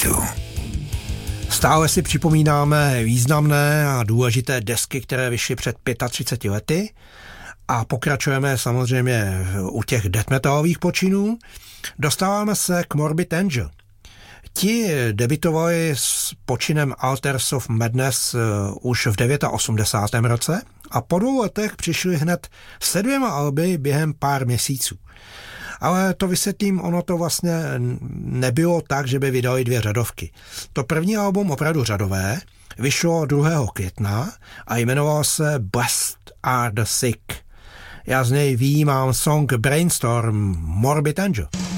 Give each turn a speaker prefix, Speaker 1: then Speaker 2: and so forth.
Speaker 1: hitu.
Speaker 2: Stále si připomínáme významné a důležité desky, které vyšly před 35 lety a pokračujeme samozřejmě u těch death metalových počinů. Dostáváme se k Morbid Angel. Ti debutovali s počinem Altars of Madness už v 89. roce a po 2 letech přišli hned se 2 alby během pár měsíců. Ale to vysvětlím, ono to vlastně nebylo tak, že by vydali 2 řadovky. To první album, opravdu řadové, vyšlo 2. května a jmenovalo se Blessed Are the Sick. Já z něj výjímám song Brainstorm Morbid Angel.